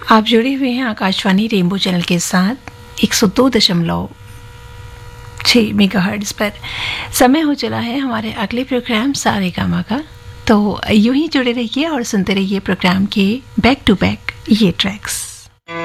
आप जुड़े हुए हैं आकाशवाणी रेनबो चैनल के साथ 102.6 मेगाहर्ट्ज़ पर। समय हो चला है हमारे अगले प्रोग्राम सारेगामा का, तो यूं ही जुड़े रहिए और सुनते रहिए प्रोग्राम के बैक टू बैक ये ट्रैक्स।